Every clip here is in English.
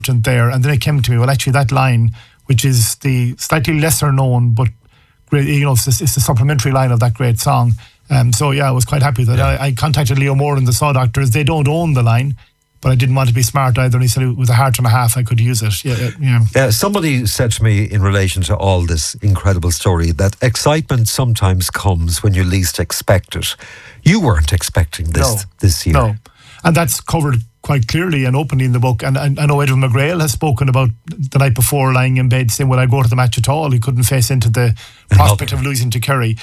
there, and then it came to me, well, actually that line, which is the slightly lesser known but great, it's the supplementary line of that great song. So yeah, I was quite happy that I contacted Leo Moore and the Saw Doctors. They don't own the line, but I didn't want to be smart either, and he said with a heart and a half I could use it. Somebody said to me in relation to all this incredible story that excitement sometimes comes when you least expect it. You weren't expecting this year. No, and that's covered quite clearly and openly in the book. And I know Edwin McGrail has spoken about the night before lying in bed saying, will I go to the match at all? He couldn't face into the prospect of losing to Kerry.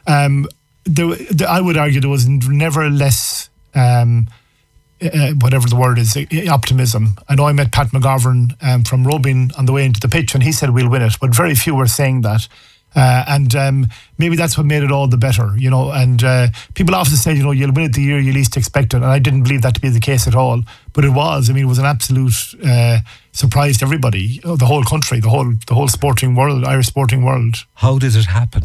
I would argue there was never less, whatever the word is, optimism. I know I met Pat McGovern from Robin on the way into the pitch, and he said we'll win it, but very few were saying that. And maybe that's what made it all the better, and people often say, you'll win it the year you least expect it, and I didn't believe that to be the case at all, but it was. I mean, it was an absolute surprise to everybody, the whole country, the whole sporting world, Irish sporting world. How did it happen?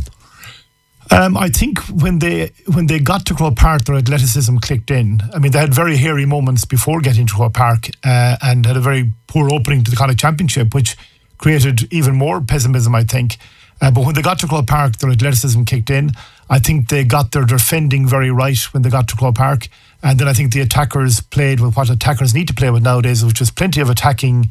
I think when they got to Croke Park, their athleticism clicked in. I mean, they had very hairy moments before getting to Croke Park and had a very poor opening to the Connacht Championship, which created even more pessimism, I think. But when they got to Croke Park, their athleticism kicked in. I think they got their defending very right when they got to Croke Park. And then I think the attackers played with what attackers need to play with nowadays, which is plenty of attacking,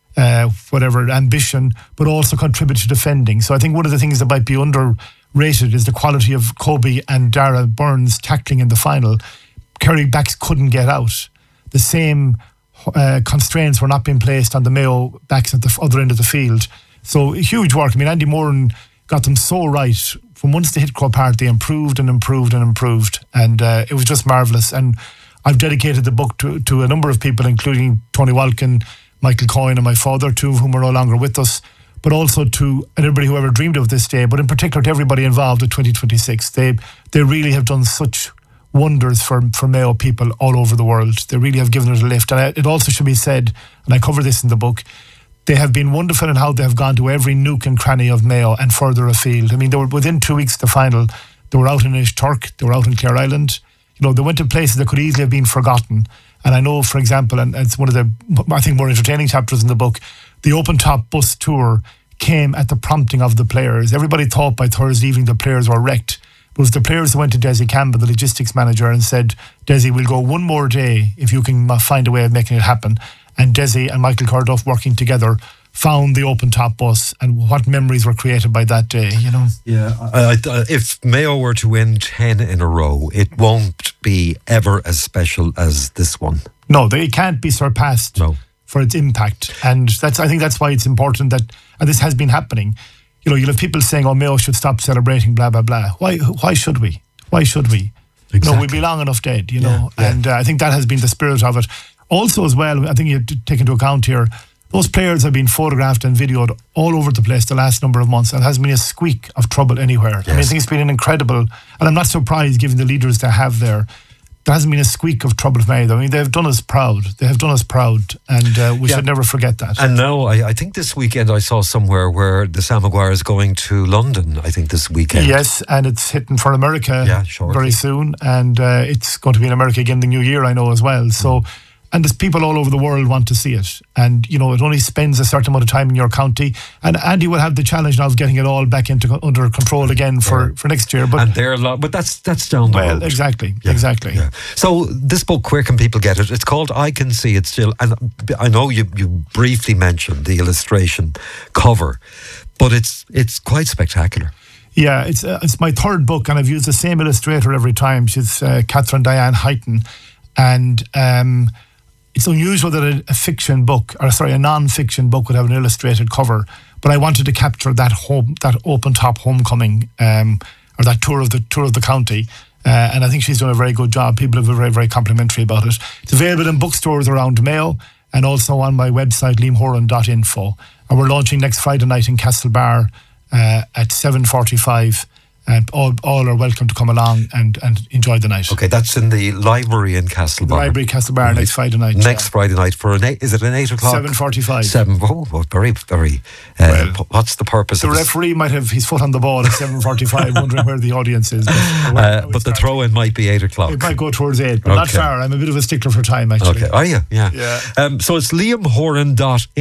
ambition, but also contribute to defending. So I think one of the things that might be underrated is the quality of Kobe and Dara Burns tackling in the final. Kerry backs couldn't get out. The same constraints were not being placed on the Mayo backs at the other end of the field. So huge work. I mean, Andy Moran got them so right. From once they hit Croke Park, they improved and improved and improved. And it was just marvellous. And I've dedicated the book to a number of people, including Tony Walkin, Michael Coyne and my father, two of whom are no longer with us, but also to everybody who ever dreamed of this day, but in particular to everybody involved at 2026. They really have done such wonders for Mayo people all over the world. They really have given it a lift. And it also should be said, and I cover this in the book, they have been wonderful in how they have gone to every nook and cranny of Mayo and further afield. I mean, they were within 2 weeks of the final. They were out in Ishturk. They were out in Clare Island. They went to places that could easily have been forgotten. And I know, for example, and it's one of the, I think, more entertaining chapters in the book, the Open Top bus tour came at the prompting of the players. Everybody thought by Thursday evening the players were wrecked. It was the players who went to Desi Campbell, the logistics manager, and said, Desi, we'll go one more day if you can find a way of making it happen. And Desi and Michael Curduff working together found the Open Top bus, and what memories were created by that day, Yeah, if Mayo were to win 10 in a row, it won't be ever as special as this one. No, it can't be surpassed for its impact. And I think that's why it's important that, and this has been happening, you'll have people saying, Mayo should stop celebrating, blah, blah, blah. Why should we? Why should we? Exactly. We'd be long enough dead, Yeah. And I think that has been the spirit of it. Also as well, I think you have to take into account here, those players have been photographed and videoed all over the place the last number of months, and there hasn't been a squeak of trouble anywhere. Yes. I mean, I think it's been an incredible, and I'm not surprised given the leaders they have there. There hasn't been a squeak of trouble from either. I mean, they've done us proud. They have done us proud, and we should never forget that. And now, I think this weekend I saw somewhere where the Sam Maguire is going to London, I think this weekend. Yes, and it's hitting for America very soon, and it's going to be in America again the new year, I know, as well. So. And there's people all over the world want to see it. And, it only spends a certain amount of time in your county. And Andy will have the challenge now of getting it all back under control again for next year. But that's down the road. Exactly. Yeah. So this book, where can people get it? It's called I Can See It Still. And I know you briefly mentioned the illustration cover, but it's quite spectacular. Yeah, it's my third book, and I've used the same illustrator every time. She's Catherine Diane Heighton. And it's unusual that a non-fiction book would have an illustrated cover, but I wanted to capture that Open Top homecoming, or that tour of the county, and I think she's done a very good job. People have been very, very complimentary about it. It's available in bookstores around Mayo and also on my website liamhoran.info. And we're launching next Friday night in Castlebar at 7:45. And all are welcome to come along and enjoy the night. Okay, that's in the library in Castlebar. The library, Castlebar, right. Next Friday night. Next Friday night for is it an 8 o'clock? 7:45. Oh, very, very. What's the purpose the of this? The referee might have his foot on the ball at 7:45, wondering where the audience is. But the throw-in might be 8 o'clock. It might go towards 8, but not far. I'm a bit of a stickler for time, actually. Okay, are you? Yeah. So it's liamhoran.in.